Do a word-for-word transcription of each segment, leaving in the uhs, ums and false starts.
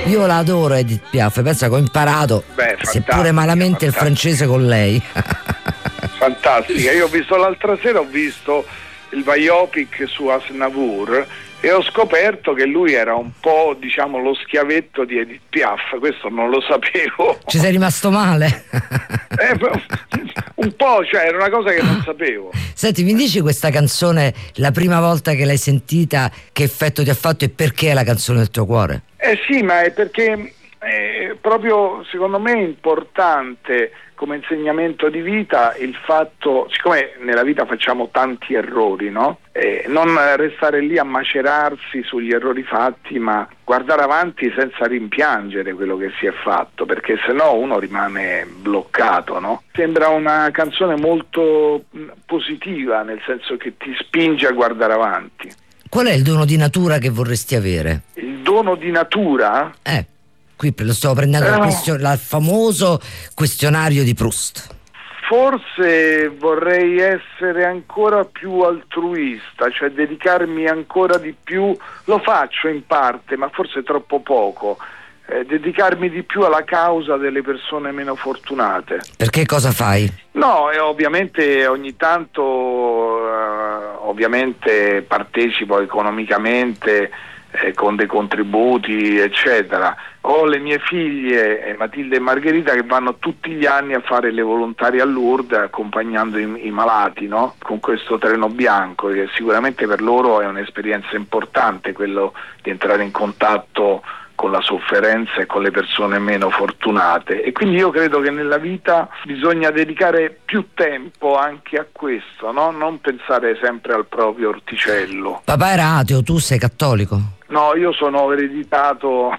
Io la adoro Edith Piaf, pensa che ho imparato, Beh, seppure malamente, il francese con lei. Fantastica, io ho visto l'altra sera, ho visto il biopic su Aznavour e ho scoperto che lui era un po', diciamo, lo schiavetto di Edith Piaf, questo non lo sapevo. Ci sei rimasto male? Eh, un po', cioè era una cosa che non sapevo. Senti, mi dici questa canzone, la prima volta che l'hai sentita, che effetto ti ha fatto e perché è la canzone del tuo cuore? Eh sì, ma è perché è proprio, secondo me, è importante come insegnamento di vita il fatto, siccome nella vita facciamo tanti errori, no? Eh, non restare lì a macerarsi sugli errori fatti, ma guardare avanti senza rimpiangere quello che si è fatto, perché sennò uno rimane bloccato, no? Sembra una canzone molto positiva, nel senso che ti spinge a guardare avanti. Qual è il dono di natura che vorresti avere? Il dono di natura? Eh, qui lo stavo prendendo eh, dal, question- dal famoso questionario di Proust. Forse vorrei essere ancora più altruista, cioè dedicarmi ancora di più, lo faccio in parte, ma forse troppo poco, eh, dedicarmi di più alla causa delle persone meno fortunate. Perché cosa fai? No, e ovviamente ogni tanto eh, ovviamente partecipo economicamente eh, con dei contributi eccetera. Ho le mie figlie eh, Matilde e Margherita che vanno tutti gli anni a fare le volontarie a Lourdes accompagnando i, i malati, no? Con questo treno bianco, che sicuramente per loro è un'esperienza importante, quello di entrare in contatto con la sofferenza e con le persone meno fortunate, e quindi io credo che nella vita bisogna dedicare più tempo anche a questo, no? Non pensare sempre al proprio orticello. Papà era ateo, tu sei cattolico? No, io sono ereditato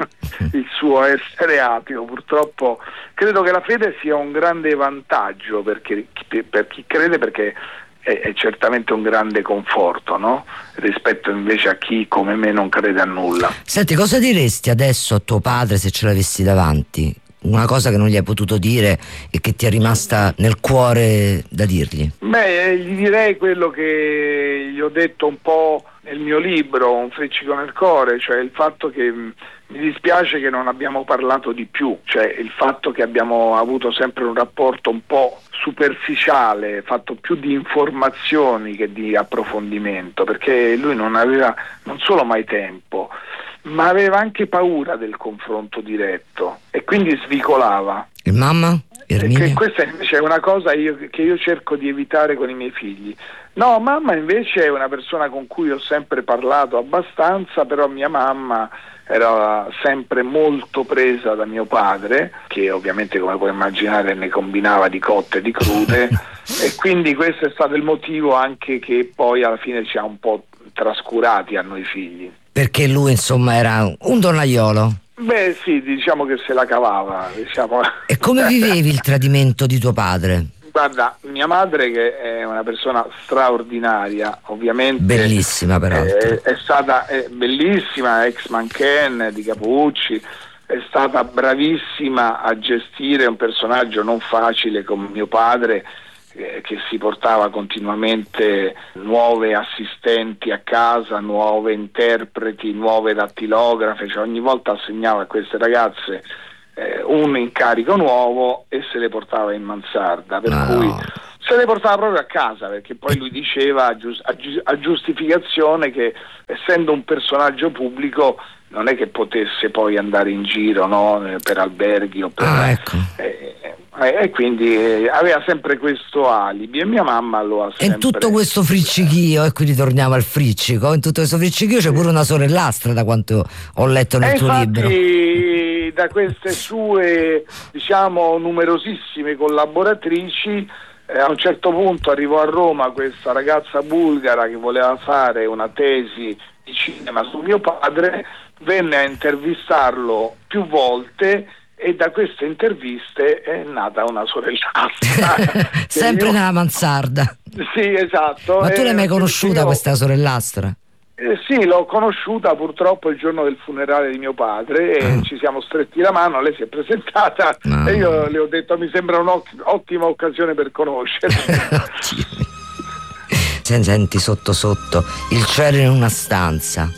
il suo essere ateo, purtroppo. Credo che la fede sia un grande vantaggio perché, per chi crede, perché è, è certamente un grande conforto, no? Rispetto invece a chi come me non crede a nulla. Senti, cosa diresti adesso a tuo padre se ce l'avessi davanti? Una cosa che non gli hai potuto dire e che ti è rimasta nel cuore da dirgli? Beh, gli direi quello che gli ho detto un po' nel mio libro, Un friccico nel cuore, cioè il fatto che mi dispiace che non abbiamo parlato di più, cioè il fatto che abbiamo avuto sempre un rapporto un po' superficiale, fatto più di informazioni che di approfondimento, perché lui non aveva non solo mai tempo, ma aveva anche paura del confronto diretto e quindi svicolava. E mamma? Erminia? Che questa invece è una cosa io, che io cerco di evitare con i miei figli. No, mamma invece è una persona con cui ho sempre parlato abbastanza, però mia mamma era sempre molto presa da mio padre, che ovviamente, come puoi immaginare, ne combinava di cotte e di crude e quindi questo è stato il motivo anche che poi alla fine ci ha un po' trascurati a noi figli. Perché lui insomma era un donnaiolo? Beh sì, diciamo che se la cavava, diciamo. E come vivevi il tradimento di tuo padre? Guarda, mia madre, che è una persona straordinaria, ovviamente bellissima peraltro, è, è stata è bellissima, ex mannequin di Capucci, è stata bravissima a gestire un personaggio non facile come mio padre, eh, che si portava continuamente nuove assistenti a casa, nuove interpreti, nuove dattilografe, cioè ogni volta assegnava a queste ragazze Eh, un incarico nuovo e se le portava in mansarda, per no. cui se le portava proprio a casa, perché poi lui diceva a, gius- a, gi- a giustificazione che essendo un personaggio pubblico non è che potesse poi andare in giro, no? Per alberghi o per ah, ecco. eh, eh, e quindi eh, aveva sempre questo alibi e mia mamma lo ha sempre. E in tutto questo friccichio, e qui ritorniamo al friccico, in tutto questo friccichio c'è pure una sorellastra, da quanto ho letto nel e tuo infatti, libro. Da queste sue, diciamo, numerosissime collaboratrici, eh, a un certo punto arrivò a Roma questa ragazza bulgara che voleva fare una tesi di cinema su mio padre, venne a intervistarlo più volte e da queste interviste è nata una sorellastra. Sempre io... nella mansarda. Sì, esatto. Ma tu l'hai mai conosciuta io... questa sorellastra? Eh, sì, l'ho conosciuta purtroppo il giorno del funerale di mio padre e oh. ci siamo stretti la mano, lei si è presentata no. e io le ho detto mi sembra un'ottima occasione per conoscerci. Senti sotto sotto, il cielo in una stanza,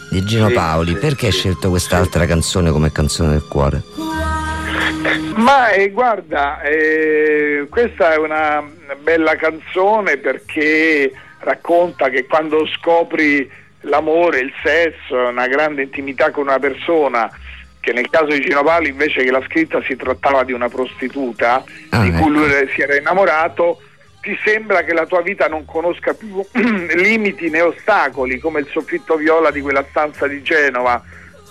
di Gino sì, Paoli. Sì, Perché hai sì, scelto quest'altra sì. canzone come canzone del cuore? Ma eh, guarda, eh, questa è una bella canzone perché racconta che quando scopri l'amore, il sesso, una grande intimità con una persona, che nel caso di Gino Paoli invece che l'ha scritta si trattava di una prostituta ah, di cui ecco. lui si era innamorato, ti sembra che la tua vita non conosca più limiti né ostacoli, come il soffitto viola di quella stanza di Genova,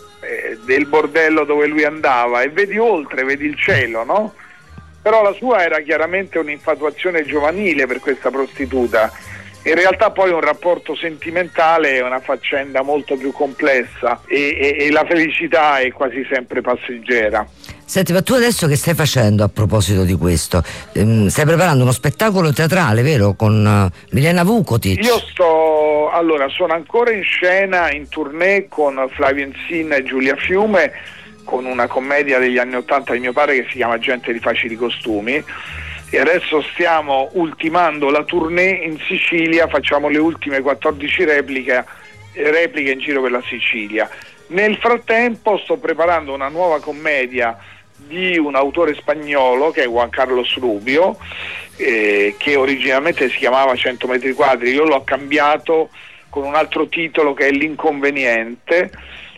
eh, del bordello dove lui andava, e vedi oltre, vedi il cielo, no? Però la sua era chiaramente un'infatuazione giovanile per questa prostituta. In realtà poi un rapporto sentimentale è una faccenda molto più complessa e, e, e la felicità è quasi sempre passeggera. Senti, ma tu adesso che stai facendo a proposito di questo? Ehm, stai preparando uno spettacolo teatrale, vero? Con uh, Milena Vukotic? Io sto, allora, sono ancora in scena, in tournée con Flavio Ensin e Giulia Fiume, con una commedia degli anni Ottanta di mio padre che si chiama Gente di facili costumi. E adesso stiamo ultimando la tournée in Sicilia, facciamo le ultime quattordici repliche, repliche in giro per la Sicilia. Nel frattempo sto preparando una nuova commedia di un autore spagnolo che è Juan Carlos Rubio, eh, che originalmente si chiamava cento metri quadri, io l'ho cambiato con un altro titolo che è L'inconveniente,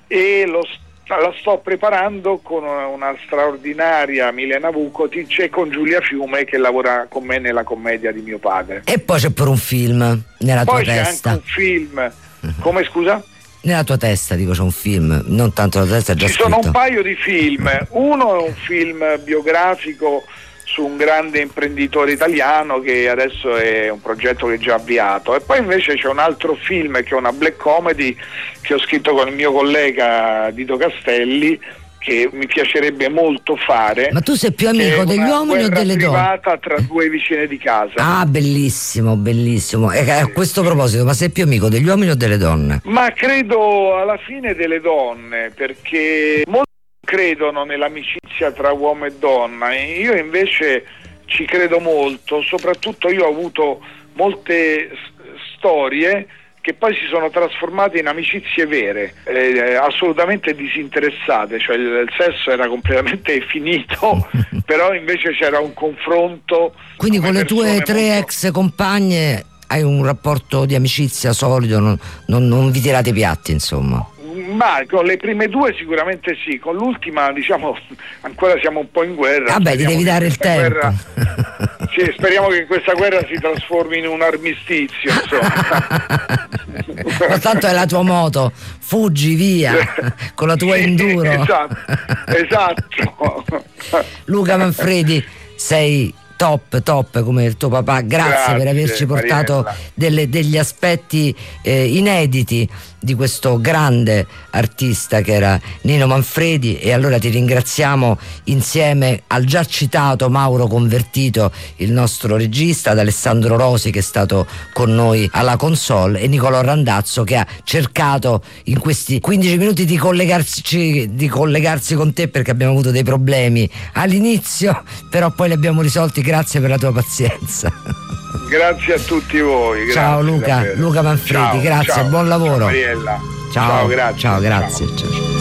e lo la sto preparando con una straordinaria Milena Vukotic e con Giulia Fiume che lavora con me nella commedia di mio padre. E poi c'è pure un film nella poi tua c'è testa. Anche un film. Come, scusa? Nella tua testa, dico, c'è un film, non tanto la tua testa, è già Ci scritto. sono un paio di film. Uno è un film biografico su un grande imprenditore italiano che adesso è un progetto che è già avviato, e poi invece c'è un altro film che è una black comedy che ho scritto con il mio collega Dito Castelli, che mi piacerebbe molto fare. Ma tu sei più amico degli uomini o delle donne? Privata tra due vicine di casa. Ah, bellissimo, bellissimo. E a questo proposito, ma sei più amico degli uomini o delle donne? Ma credo alla fine delle donne, perché molti credono nell'amicizia tra uomo e donna, e io invece ci credo molto. Soprattutto io ho avuto molte s- storie che poi si sono trasformate in amicizie vere, eh, assolutamente disinteressate, cioè il, il sesso era completamente finito, però invece c'era un confronto. Quindi con le tue tre molto... ex compagne hai un rapporto di amicizia solido, non, non, non vi tirate i piatti, insomma? Ma con le prime due sicuramente sì, con l'ultima diciamo ancora siamo un po' in guerra. Vabbè, ti devi dare il tempo. Guerra, sì, speriamo che questa guerra si trasformi in un armistizio, insomma. Ma tanto è la tua moto, fuggi via con la tua sì, enduro. Esatto, esatto. Luca Manfredi, sei top, top come il tuo papà, grazie, grazie per averci portato delle, degli aspetti eh, inediti di questo grande artista che era Nino Manfredi, e allora ti ringraziamo insieme al già citato Mauro Convertito, il nostro regista, ad Alessandro Rosi che è stato con noi alla console, e Nicolò Randazzo che ha cercato in questi quindici minuti di collegarsi, di collegarsi con te, perché abbiamo avuto dei problemi all'inizio, però poi li abbiamo risolti. Grazie per la tua pazienza. Grazie a tutti voi. Grazie, ciao Luca, davvero. Luca Manfredi, ciao, grazie, ciao, buon lavoro. Ciao Mariella. Ciao, ciao, grazie. Ciao, grazie. Ciao. Ciao.